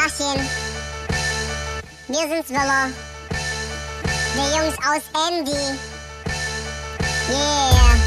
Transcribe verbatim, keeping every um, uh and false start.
Tachchen. Wir sind's Willa. Die Jungs aus Andy. Yeah.